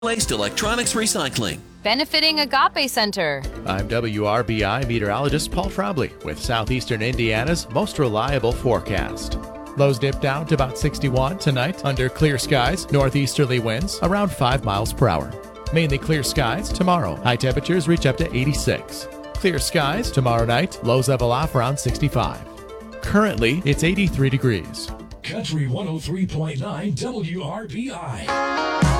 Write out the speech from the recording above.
Waste Electronics Recycling. Benefiting Agape Center. I'm WRBI meteorologist Paul Trombley with Southeastern Indiana's most reliable forecast. Lows dip down to about 61 tonight under clear skies, northeasterly winds around 5 miles per hour. Mainly clear skies tomorrow. High temperatures reach up to 86. Clear skies tomorrow night, lows level off around 65. Currently, it's 83 degrees. Country 103.9 WRBI.